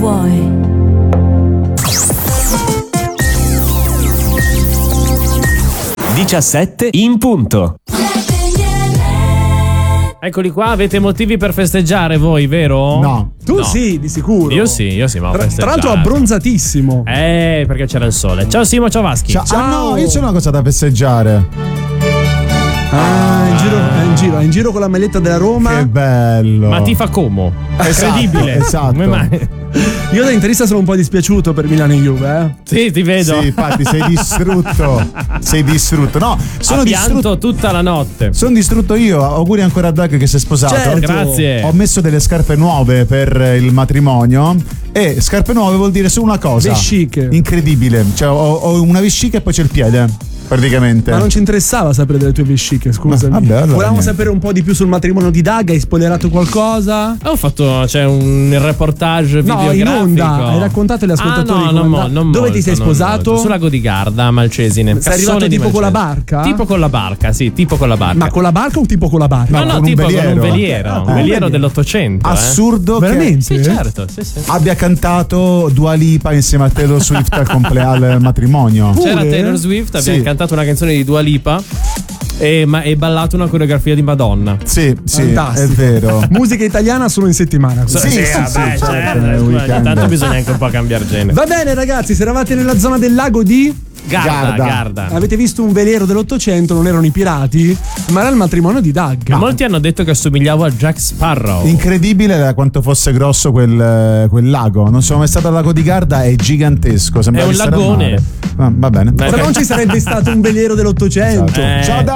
vuoi. 17 in punto. Eccoli qua, avete motivi per festeggiare voi, vero? No. Tu sì, di sicuro. Io sì, ma ho Tra festeggiato. l'altro abbronzatissimo. Perché c'era il sole. Ciao Simo, ciao Vaschi. Ciao. Ah no, io c'ho una cosa da festeggiare. In giro con la maglietta della Roma. Che bello. Ma ti fa como? È incredibile. Esatto. Come mai? Io da interista sono un po' dispiaciuto per Milano e Juve, Sì, ti vedo. Sì, infatti sei distrutto. Sei distrutto. No, sono pianto tutta la notte. Sono distrutto io. Auguri ancora a Doug che si è sposato. Certo. Grazie. Ho messo delle scarpe nuove per il matrimonio. E scarpe nuove vuol dire solo una cosa. Vesciche. Incredibile. Cioè ho una vescica e poi c'è il piede. Praticamente. Ma non ci interessava sapere delle tue vesciche, scusami. Vabbè, allora Volevamo niente. sapere un po' di più sul matrimonio di Doug. Hai spoilerato qualcosa? Ho fatto un reportage No, videografico. in onda. Hai raccontato agli ascoltatori no, come non andava. molto, Dove ti sei non sposato? molto. Sul lago di Garda, a Malcesine. Sei arrivato Cassone di tipo con la Malcesine. barca? Tipo con la barca, sì, tipo con la barca. Ma con la barca o tipo con la barca? No, con un tipo con veliero. un veliero. Un veliero dell'Ottocento. Assurdo che Veramente? Sì, certo, sì. abbia cantato Dua Lipa insieme a Taylor Swift al matrimonio. C'era Pure? Taylor Swift, abbiamo Sì. cantato una canzone di Dua Lipa e ballato una coreografia di Madonna. Sì, Fantastico. è vero. Musica italiana solo in settimana. Sì, vabbè, certo, nel scusa, weekend. tanto bisogna anche un po' cambiare genere. Va bene ragazzi, se eravate nella zona del lago di... Garda. Avete visto un veliero dell'Ottocento, non erano i pirati, ma era il matrimonio di Doug. Molti hanno detto che assomigliavo a Jack Sparrow. Incredibile da quanto fosse grosso quel lago. Non sono mai stato al lago di Garda, è gigantesco. Sembra È un di stare al lagone. mare. Va bene. Se non ci sarebbe stato un veliero dell'Ottocento. Ciao